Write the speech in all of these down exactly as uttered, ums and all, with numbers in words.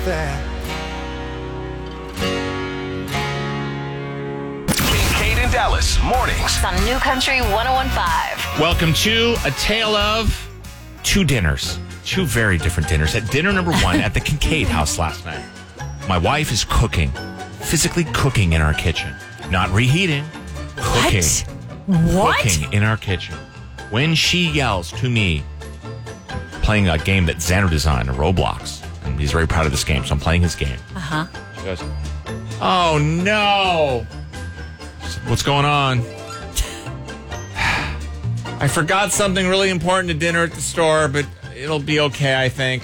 that. Kate and Dallas mornings on New Country one oh one point five. Welcome to a tale of two dinners. Two very different dinners. At dinner number one at the Kincaid house last night, my wife is cooking, physically cooking in our kitchen. Not reheating, cooking. What? Cooking in our kitchen. When she yells to me, playing a game that Xander designed, a Roblox, and he's very proud of this game, so I'm playing his game. Uh-huh. She goes, "Oh, no." I said, "What's going on?" "I forgot something really important to dinner at the store, but it'll be okay, I think."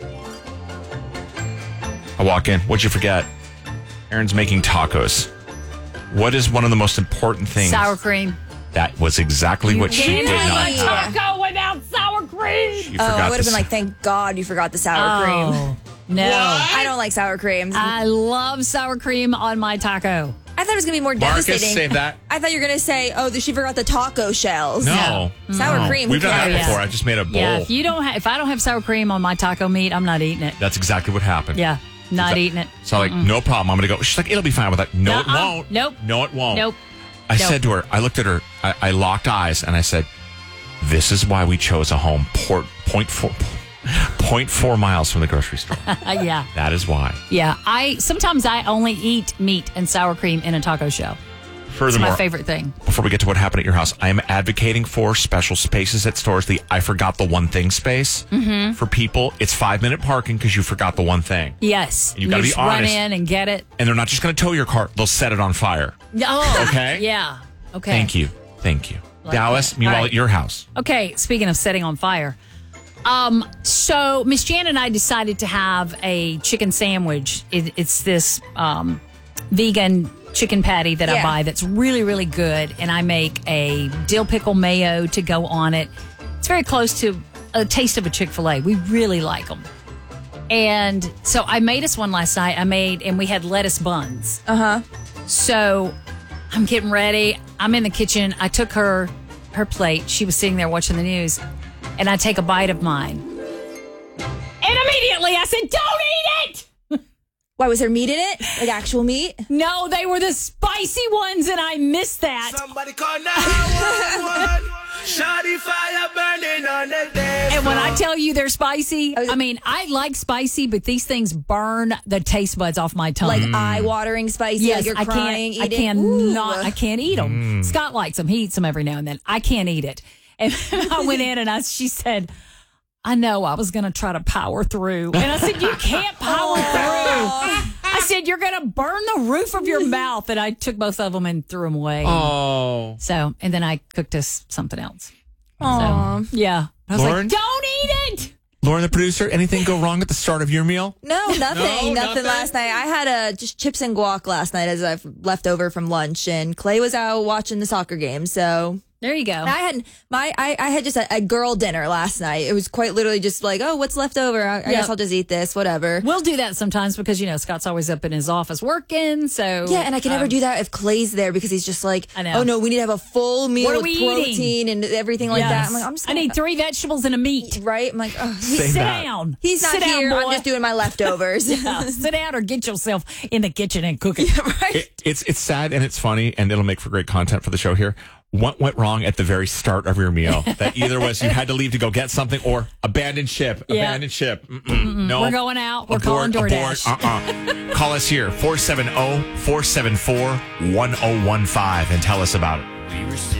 I walk in. "What'd you forget?" "Erin's making tacos." "What is one of the most important things?" Sour cream. That was exactly what she did not do. Taco without sour cream. She Oh, forgot I would have the been like, thank God you forgot the sour cream. Oh, no. I don't like sour creams. I, I love sour cream on my taco. thought it was going to be more Marcus, devastating. save that. I thought you were going to say, oh, she forgot the taco shells. No. Sour No. cream. We've who done that cares? before. I just made a bowl. Yeah, if you don't, ha- if I don't have sour cream on my taco meat, I'm not eating it. That's exactly what happened. Yeah, not So- eating it. So like, no problem. I'm going to go. She's like, it'll be fine with that. No, it Nuh-uh. won't. Nope. No, it won't. Nope. I Nope. said to her, I looked at her, I, I locked eyes, and I said, this is why we chose a home port, point four, point four miles from the grocery store. Uh, yeah, That is why. yeah. I sometimes I only eat meat and sour cream in a taco shell. It's Furthermore, my favorite thing. before we get to what happened at your house, I am advocating for special spaces at stores. The I forgot the one thing space Mm-hmm. for people. It's five minute parking because you forgot the one thing. Yes, You gotta be just run honest. in and get it. And they're not just going to tow your car, they'll set it on fire. Oh, Okay. Yeah. Okay. Thank you. Thank you. Like Dallas, that. meanwhile, All right. at your house. Okay, speaking of setting on fire. Um, so Miss Jan and I decided to have a chicken sandwich. It, it's this um, vegan chicken patty that I Yeah. buy that's really, really good. And I make a dill pickle mayo to go on it. It's very close to a taste of a Chick-fil-A. We really like them. And so I made us one last night. I made, and we had lettuce buns. Uh-huh. So I'm getting ready. I'm in the kitchen. I took her her plate. She was sitting there watching the news, and I take a bite of mine. And immediately I said, "Don't eat it!" Why, was there meat in it? Like actual meat? No, they were the spicy ones, and I missed that. Somebody call nine one one. Shawty fire burning on the dance And when I floor. tell you they're spicy, I mean, I like spicy, but these things burn the taste buds off my tongue. Like eye-watering spicy? Yes, like you're I crying, can't. I eating? cannot. Ooh. I can't eat them. Scott likes them. He eats them every now and then. I can't eat it. And I went in and I. She said, "I know I was going to try to power through," and I said, "You can't power through." I said, "You're going to burn the roof of your mouth," and I took both of them and threw them away. Oh. So, and then I cooked us something else. Aw. So, yeah. I was Lauren? like, "Don't eat it." Lauren, the producer, anything go wrong at the start of your meal? No, nothing. No, nothing, nothing? last night. I had uh, just chips and guac last night as I've left over from lunch, and Clay was out watching the soccer game, so... There you go. I had my I, I had just a, a girl dinner last night. It was quite literally just like, oh, what's left over? I, I Yeah. guess I'll just eat this, whatever. We'll do that sometimes because, you know, Scott's always up in his office working. So Yeah, and I can never um, do that if Clay's there because he's just like, I know. oh no, we need to have a full meal What are with we protein and everything like that. Yes. I'm like, I'm just I gonna, need three vegetables and a meat. right? I'm like, oh, he's, Save Sit that. down. he's not Sit here. Down, boy. I'm just doing my leftovers. Yeah, sit down or get yourself in the kitchen and cook it. It, it's it's sad and it's funny, and it'll make for great content for the show here. What went wrong at the very start of your meal? That either was you had to leave to go get something or abandoned ship. Yeah. Abandoned ship. Mm-mm. No. We're going out. We're Abort, calling abort. DoorDash. Uh-uh. Call us here, four seven zero, four seven four, one zero one five, and tell us about it.